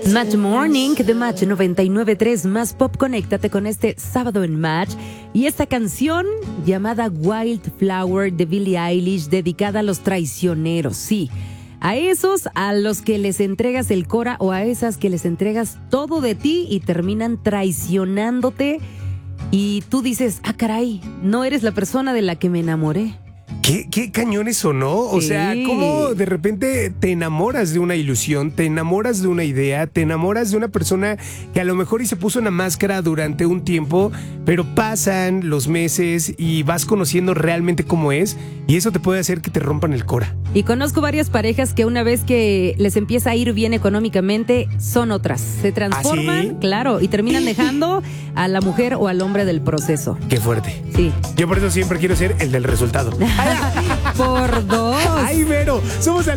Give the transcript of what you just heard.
Match Morning de Match 99.3 más Pop. Conéctate con este sábado en Match y esta canción llamada Wildflower de Billie Eilish, dedicada a los traicioneros. Sí, a esos a los que les entregas el cora o a esas que les entregas todo de ti y terminan traicionándote y tú dices, ah caray, no eres la persona de la que me enamoré. ¿Qué cañones sonó? O sea, ¿cómo de repente te enamoras de una ilusión, te enamoras de una idea, te enamoras de una persona que a lo mejor y se puso una máscara durante un tiempo, pero pasan los meses y vas conociendo realmente cómo es y eso te puede hacer que te rompan el cora? Y conozco varias parejas que una vez que les empieza a ir bien económicamente, son otras. Se transforman, ¿Ah, sí? claro, y terminan dejando a la mujer o al hombre del proceso. Qué fuerte. Sí. Yo por eso siempre quiero ser el del resultado. Por dos. ¡Ay, Vero! Somos